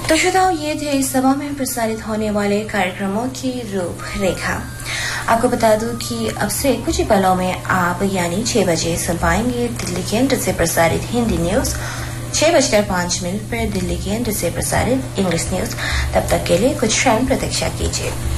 तो श्रोताओं, ये थे इस सभा में प्रसारित होने वाले कार्यक्रमों की रूपरेखा। आपको बता दूं कि अब से कुछ ही पलों में आप यानी 6 बजे सुन पाएंगे दिल्ली केंद्र से प्रसारित हिंदी न्यूज, 6:05 पर दिल्ली केंद्र से प्रसारित इंग्लिश न्यूज। तब तक के लिए कुछ क्षण प्रतीक्षा कीजिए।